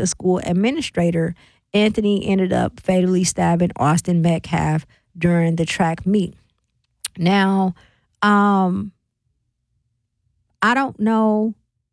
a school administrator, Anthony ended up fatally stabbing Austin Metcalf during the track meet. Now, I don't know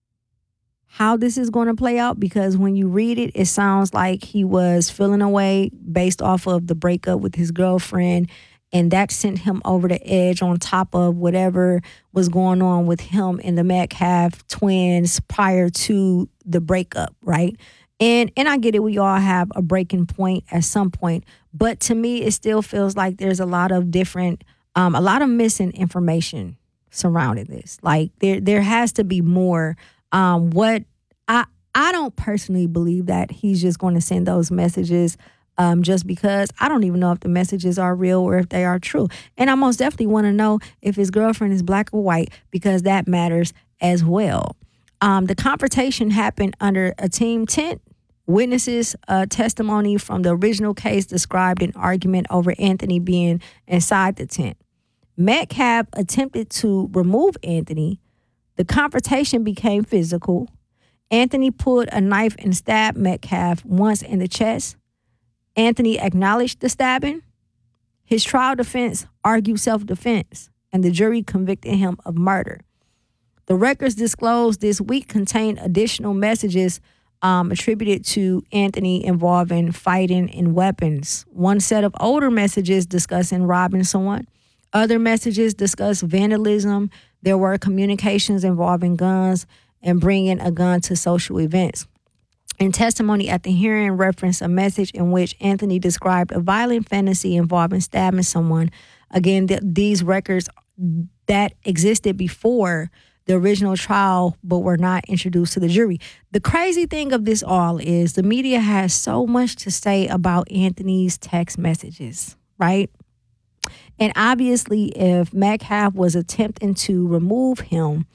how this is going to play out, because when you read it, it sounds like he was feeling away based off of the breakup with his girlfriend, and that sent him over the edge on top of whatever was going on with him and the Metcalf twins prior to the breakup, right? And I get it, we all have a breaking point at some point, but to me, it still feels like there's a lot of missing information surrounding this. Like there has to be more. What I don't personally believe that he's just going to send those messages just because. I don't even know if the messages are real or if they are true. And I most definitely want to know if his girlfriend is black or white, because that matters as well. The confrontation happened under a team tent. Witnesses' testimony from the original case described an argument over Anthony being inside the tent. Metcalf attempted to remove Anthony. The confrontation became physical. Anthony pulled a knife and stabbed Metcalf once in the chest. Anthony acknowledged the stabbing. His trial defense argued self-defense, and the jury convicted him of murder. The records disclosed this week contain additional messages attributed to Anthony involving fighting and weapons. One set of older messages discussing robbing someone. Other messages discuss vandalism. There were communications involving guns and bringing a gun to social events. In testimony at the hearing referenced a message in which Anthony described a violent fantasy involving stabbing someone. Again, these records that existed before the original trial but were not introduced to the jury. The crazy thing of this all is the media has so much to say about Anthony's text messages, right? And obviously, if Metcalf was attempting to remove him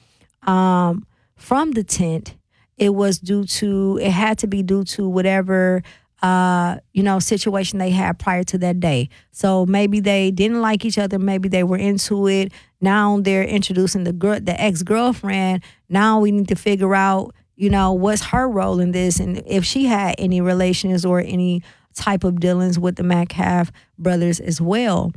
from the tent, it had to be due to whatever situation they had prior to that day. So maybe they didn't like each other. Maybe they were into it. Now they're introducing the ex-girlfriend. Now we need to figure out, what's her role in this, and if she had any relations or any type of dealings with the Metcalf brothers as well.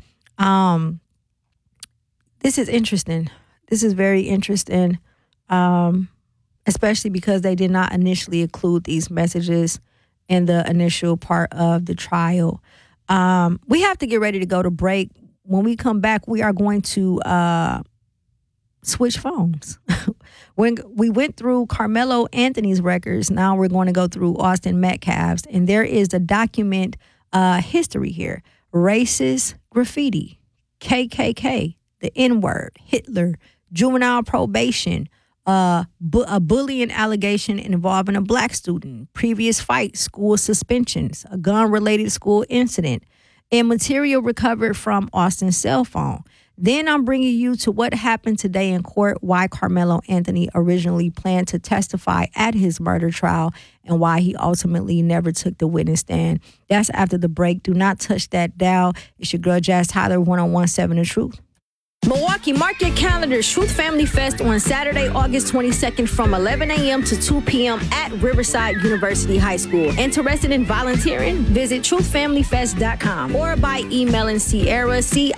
This is interesting. This is very interesting, especially because they did not initially include these messages in the initial part of the trial. We have to get ready to go to break. When we come back, we are going to switch phones. When we went through Carmelo Anthony's records, now we're going to go through Austin Metcalf's, and there is a document history here. Racist graffiti, KKK, the N-word, Hitler, juvenile probation, a bullying allegation involving a black student, previous fight, school suspensions, a gun-related school incident, and material recovered from Austin's cell phone. Then I'm bringing you to what happened today in court, why Carmelo Anthony originally planned to testify at his murder trial, and why he ultimately never took the witness stand. That's after the break. Do not touch that dial. It's your girl, Jazz Tyler, 1017 The Truth. Milwaukee, mark your calendars. Truth Family Fest on Saturday, August 22nd from 11 a.m. to 2 p.m. at Riverside University High School. Interested in volunteering? Visit truthfamilyfest.com or by emailing Sierra,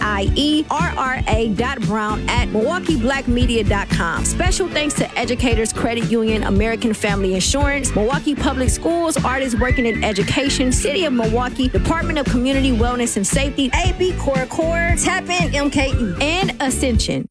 CIERRA.brown@MilwaukeeBlackMedia.com. Special thanks to Educators Credit Union, American Family Insurance, Milwaukee Public Schools, Artists Working in Education, City of Milwaukee, Department of Community Wellness and Safety, AB Core, Tap In MKE, and Ascension.